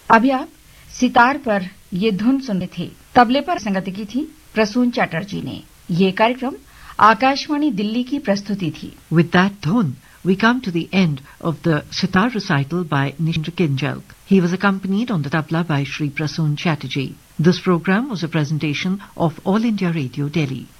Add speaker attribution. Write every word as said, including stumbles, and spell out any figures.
Speaker 1: अभी आप सितार पर ये धुन सुने थे। तबले पर संगति की थी प्रसून चैटर्जी ने। ये कार्यक्रम आकाशवाणी दिल्ली की प्रस्तुति थी।
Speaker 2: With that dhun, we come to the end of the sitar recital by Nishendra Kinjalk. He was accompanied on the tabla by Shri Prasoon Chatterjee. This program was a presentation of All India Radio Delhi.